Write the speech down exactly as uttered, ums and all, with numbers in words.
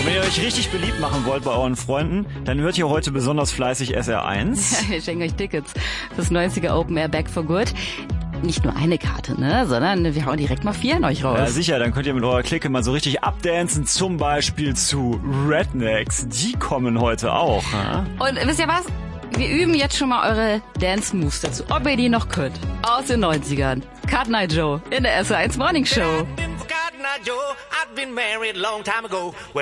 Und wenn ihr euch richtig beliebt machen wollt bei euren Freunden, dann hört ihr heute besonders fleißig S R eins. Ja, wir schenken euch Tickets fürs neunziger Open Air Back for Good. Nicht nur eine Karte, ne, sondern wir hauen direkt mal vier an euch raus. Ja, sicher, dann könnt ihr mit eurer Clique mal so richtig abdancen, zum Beispiel zu Rednecks. Die kommen heute auch. Ja? Und wisst ihr was? Wir üben jetzt schon mal eure Dance-Moves dazu, ob ihr die noch könnt. Aus den neunzigern. Cotton Eye Joe in der S R eins Morning Show.